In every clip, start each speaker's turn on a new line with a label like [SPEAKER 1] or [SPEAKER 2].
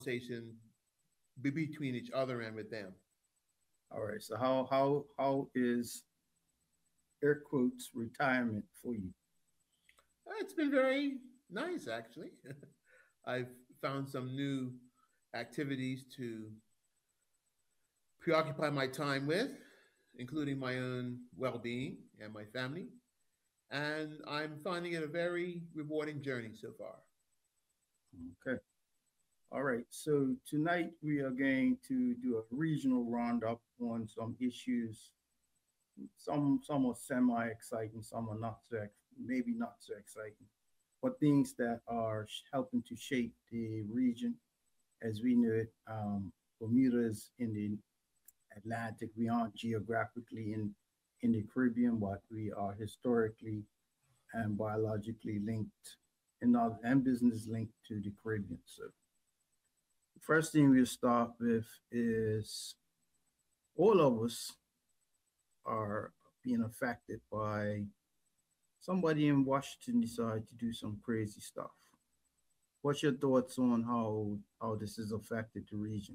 [SPEAKER 1] conversation be between each other and with them.
[SPEAKER 2] All right. So how is air quotes retirement for you?
[SPEAKER 1] It's been very nice, actually. I've found some new activities to preoccupy my time with, including my own well being and my family. And I'm finding it a very rewarding journey so far.
[SPEAKER 2] Okay. All right. So tonight we are going to do a regional roundup on some issues. Some are semi exciting, some are not so maybe not so exciting, but things that are helping to shape the region as we know it. Bermuda is in the Atlantic. We aren't geographically in the Caribbean, but we are historically and biologically linked and business linked to the Caribbean. So the first thing we'll start with is all of us are being affected by somebody in Washington decide to do some crazy stuff. What's your thoughts on how this has affected the region?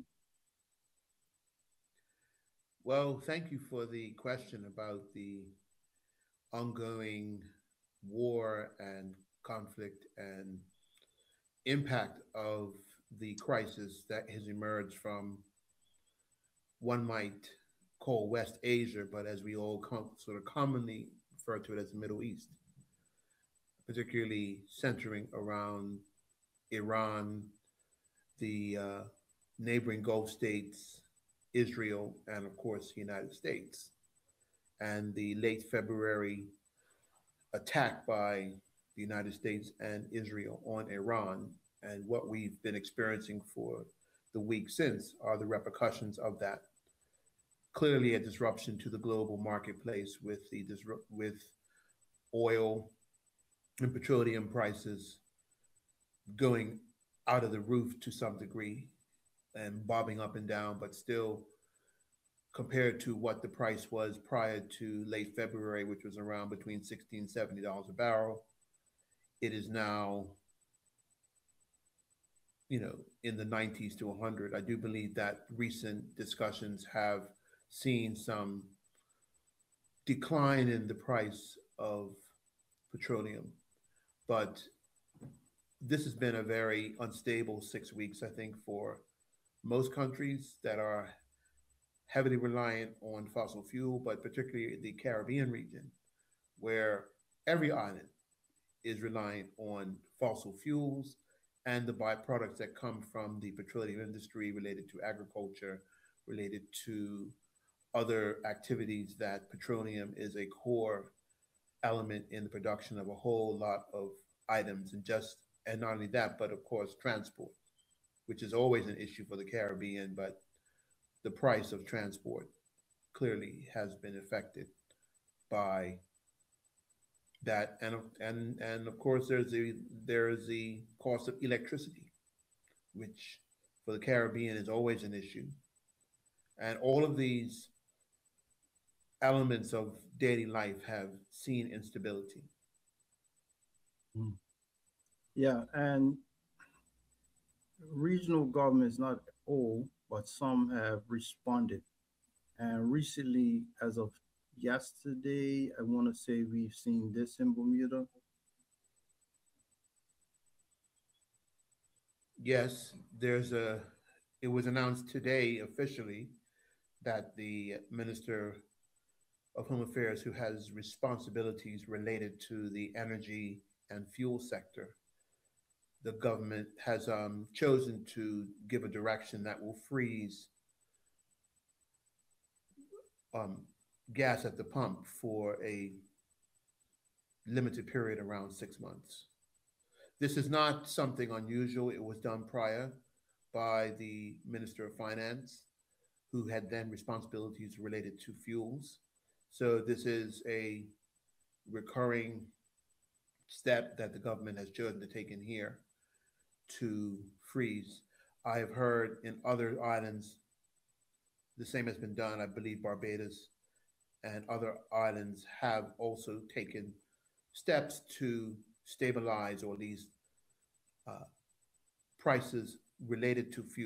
[SPEAKER 1] Well, thank you for the question about the ongoing war and conflict and impact of the crisis that has emerged from one might call West Asia, but as we all sort of commonly refer to it as the Middle East, particularly centering around Iran, the neighboring Gulf states, Israel, and of course the United States. And the late February attack by the United States and Israel on Iran, and what we've been experiencing for the week since are the repercussions of that. Clearly, a disruption to the global marketplace with with oil and petroleum prices going out of the roof to some degree and bobbing up and down, but still compared to what the price was prior to late February, which was around between $60 and $70 a barrel, it is now, in the 90s to 100. I do believe that recent discussions have seen some decline in the price of petroleum, but this has been a very unstable 6 weeks, I think, for most countries that are heavily reliant on fossil fuel, but particularly the Caribbean region, where every island is reliant on fossil fuels and the byproducts that come from the petroleum industry related to agriculture, related to other activities that petroleum is a core element in the production of a whole lot of items and not only that, but of course transport, which is always an issue for the Caribbean, but the price of transport clearly has been affected by that, and of course there's the cost of electricity, which for the Caribbean is always an issue, and all of these elements of daily life have seen instability.
[SPEAKER 2] Mm. Yeah, and regional governments, not all, but some have responded. And recently, as of yesterday, I want to say we've seen this in Bermuda.
[SPEAKER 1] Yes, it was announced today officially that the Minister of Home Affairs, who has responsibilities related to the energy and fuel sector, the government has chosen to give a direction that will freeze um, gas at the pump for a limited period around 6 months. This is not something unusual. It was done prior by the Minister of Finance, who had then responsibilities related to fuels. So this is a recurring step that the government has chosen to take in here to freeze. I have heard in other islands the same has been done. I believe Barbados and other islands have also taken steps to stabilize or at least uh, prices related to fuel.